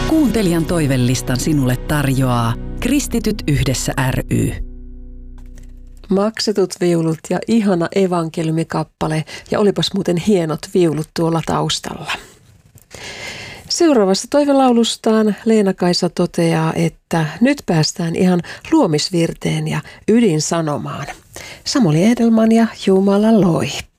Kuuntelijan toivelistan sinulle tarjoaa Kristityt yhdessä ry. Maksetut viulut ja ihana evankeliumikappale, ja olipas muuten hienot viulut tuolla taustalla. Seuraavassa toivelaulustaan Leena-Kaisa toteaa, että nyt päästään ihan luomisvirteen ja ydinsanomaan. Samuli Edelman ja Jumala loi.